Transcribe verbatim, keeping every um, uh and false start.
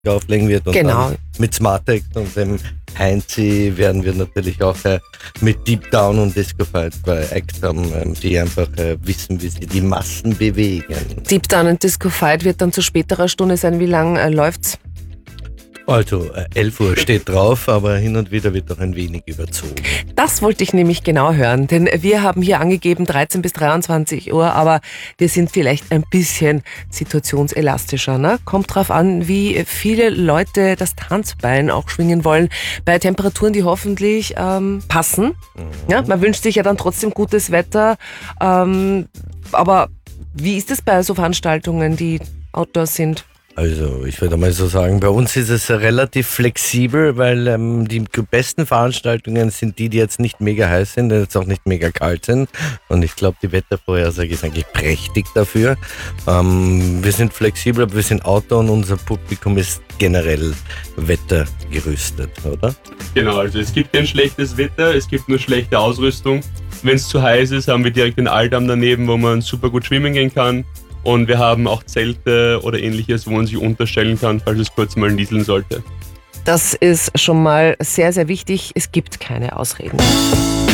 auflegen wird. Und Genau. dann mit Smartex und dem Heinzi werden wir natürlich auch äh, mit Deep Down und Disco Fight zwei Acts haben, ähm, die einfach äh, wissen, wie sie die Massen bewegen. Deep Down und Disco Fight wird dann zu späterer Stunde sein. Wie lange äh, läuft's? Also äh, elf Uhr steht drauf, aber hin und wieder wird auch ein wenig überzogen. Das wollte ich nämlich genau hören, denn wir haben hier angegeben dreizehn bis dreiundzwanzig Uhr, aber wir sind vielleicht ein bisschen situationselastischer. Ne? Kommt drauf an, wie viele Leute das Tanzbein auch schwingen wollen, bei Temperaturen, die hoffentlich ähm, passen. Mhm. Ja, man wünscht sich ja dann trotzdem gutes Wetter, ähm, aber wie ist es bei so Veranstaltungen, die Outdoor sind? Also ich würde mal so sagen, bei uns ist es relativ flexibel, weil ähm, die besten Veranstaltungen sind die, die jetzt nicht mega heiß sind, die jetzt auch nicht mega kalt sind. Und ich glaube, die Wettervorhersage ist eigentlich prächtig dafür. Ähm, wir sind flexibel, aber wir sind Outdoor und unser Publikum ist generell wettergerüstet, oder? Genau, also es gibt kein schlechtes Wetter, es gibt nur schlechte Ausrüstung. Wenn es zu heiß ist, haben wir direkt den Altarm daneben, wo man super gut schwimmen gehen kann. Und wir haben auch Zelte oder ähnliches, wo man sich unterstellen kann, falls es kurz mal nieseln sollte. Das ist schon mal sehr, sehr wichtig. Es gibt keine Ausreden.